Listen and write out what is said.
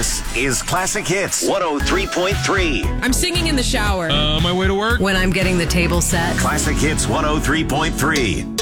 This is Classic Hits 103.3. I'm singing in the shower. On my way to work. When I'm getting the table set. Classic Hits 103.3.